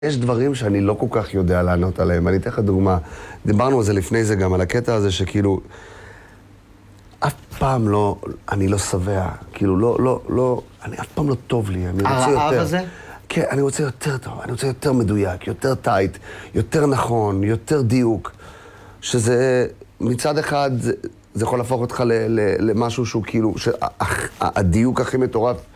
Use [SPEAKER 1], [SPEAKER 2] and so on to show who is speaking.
[SPEAKER 1] יש דברים שאני לא כל כך יודע לענות עליהם. אני אתן לך דוגמה. דיברנו על זה לפני זה גם, על הקטע הזה שכאילו... אף פעם לא... אני לא שבע. כאילו, לא... אני אף פעם לא טוב לי. אני רוצה יותר.
[SPEAKER 2] הרעב הזה?
[SPEAKER 1] כן, אני רוצה יותר טוב. אני רוצה יותר מדויק, יותר טייט, יותר נכון, יותר דיוק. שזה... מצד אחד, זה יכול להפוך אותך למשהו שהוא כאילו... הדיוק הכי מטורף